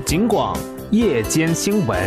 警广夜间新闻。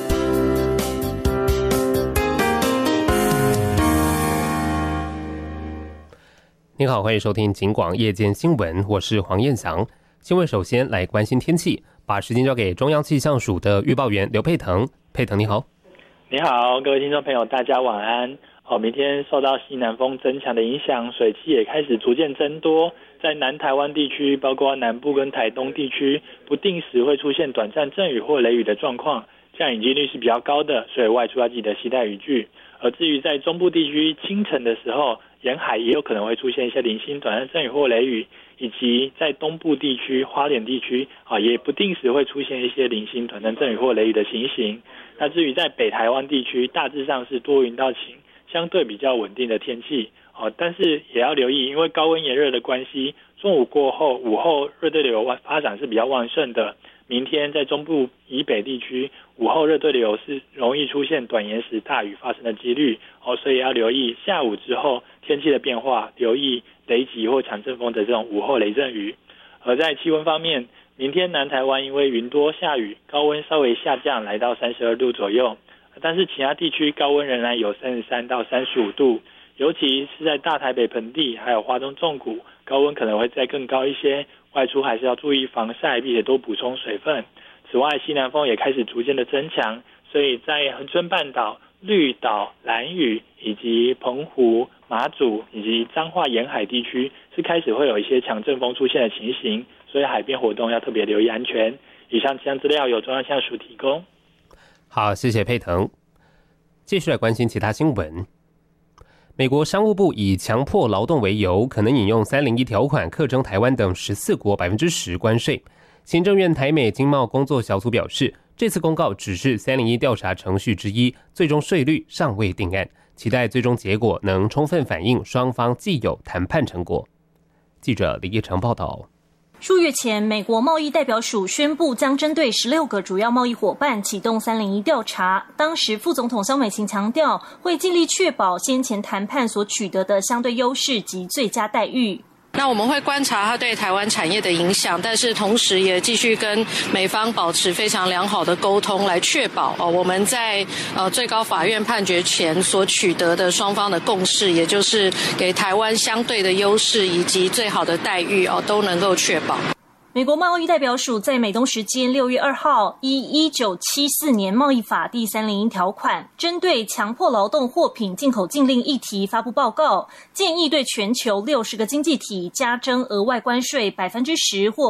您好，欢迎收听警广夜间新闻，我是黄彦翔。新闻首先来关心天气，把时间交给中央气象署的预报员刘佩腾。佩腾你好。 你好，各位听众朋友，大家晚安。明天受到西南风增强的影响，水汽也开始逐渐增多，在南台湾地区，包括南部跟台东地区，不定时会出现短暂阵雨或雷雨的状况，降雨几率是比较高的，所以外出要记得携带雨具。而至于在中部地区，清晨的时候，沿海也有可能会出现一些零星短暂阵雨或雷雨，以及在东部地区、花莲地区也不定时会出现一些零星短暂阵雨或雷雨的情形。那至于在北台湾地区，大致上是多云到晴，相对比较稳定的天气，但是也要留意，因为高温炎热的关系，中午过后、午后热对流发展是比较旺盛的。明天在中部以北地区，午后热对流是容易出现短延时大雨发生的几率，所以要留意下午之后天气的变化，留意雷击或强阵风的这种午后雷阵雨。而在气温方面，明天南台湾因为云多下雨，高温稍微下降，来到32度左右。但是其他地区高温仍然有33到35度，尤其是在大台北盆地还有花东纵谷，高温可能会再更高一些，外出还是要注意防晒，并且多补充水分。此外，西南风也开始逐渐的增强，所以在恒春半岛、绿岛、兰屿以及澎湖、马祖以及彰化沿海地区是开始会有一些强阵风出现的情形，所以海边活动要特别留意安全。以上气象资料由中央气象署提供。 好，谢谢佩腾。继续来关心其他新闻。美国商务部以强迫劳动为由，可能引用301条款课征台湾等14国 10% 关税。行政院台美经贸工作小组表示，这次公告只是301调查程序之一，最终税率尚未定案，期待最终结果能充分反映双方既有谈判成果。记者李义成报道。 数月前，美国贸易代表署宣布将针对16个主要贸易伙伴启动301调查。当时副总统萧美琴强调，会尽力确保先前谈判所取得的相对优势及最佳待遇。 那我们会观察它对台湾产业的影响，但是同时也继续跟美方保持非常良好的沟通，来确保我们在最高法院判决前所取得的双方的共识，也就是给台湾相对的优势以及最好的待遇都能够确保。 美国贸易代表署在美东时间6月2号依1974年贸易法第301条款，针对强迫劳动货品进口禁令议题发布报告，建议对全球60个经济体加征额外关税 10% 或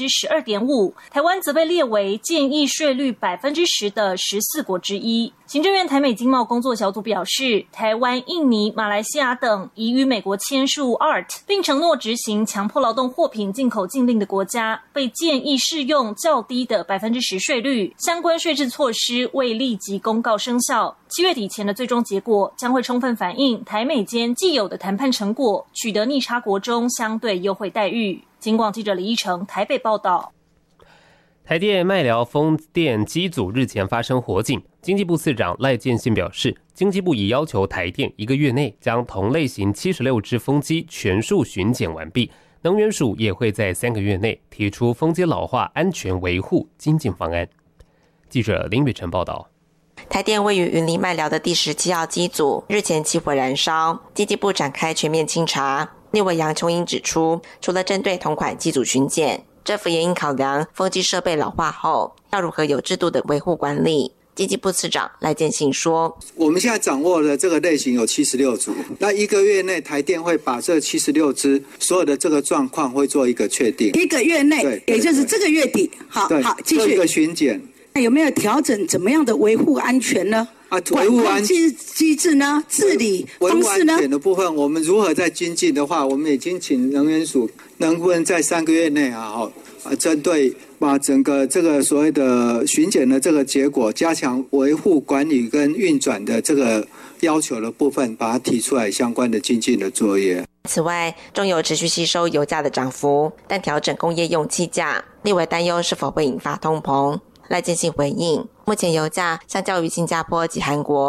12.5%， 台湾则被列为建议税率 10% 的14国之一。行政院台美经贸工作小组表示，台湾、印尼、马来西亚等已与美国签署 ART 并承诺执行强迫劳动货品进口禁令的国家，被建议适用较低的 10% 税率，相关税制措施未立即公告生效。7月底前的最终结果将会充分反映台美间既有的谈判成果，取得逆差国中相对优惠待遇。警广记者李义成台北报道。 台电麦寮风电机组日前发生火警，经济部次长赖建信表示，经济部已要求台电1个月内将同类型76只风机全数巡检完毕，能源署也会在3个月内提出风机老化安全维护精进方案。记者林雨辰报道。 台电位于云林麦寮的第17号机组日前起火燃烧，经济部展开全面清查。立委杨琼英指出，除了针对同款机组巡检，政府也应考量风机设备老化后要如何有制度的维护管理。经济部次长赖建信说， 我们现在掌握的这个类型有76组，那1个月内台电会把这76只所有的这个状况会做一个确定 ，1个月内，也就是这个月底。好，继续做一个巡检。 那有没有调整怎么样的维护安全呢？ 维护安全机制呢？治理方式呢？维护安全的部分，我们如何在精进的话，我们已经请能源署能不能在3个月内针对把整个这个所谓的巡检的这个结果，加强维护管理跟运转的这个要求的部分，把它提出来相关的精进的作业。 此外，中油持续吸收油价的涨幅，但调整工业用气价，立委担忧是否会引发通膨。赖建信回应，目前油价相较于新加坡及韩国